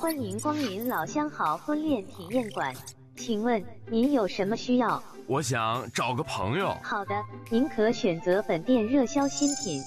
欢迎光临老相好婚恋体验馆，请问您有什么需要？ 我想找个朋友。 好的，您可选择本店热销新品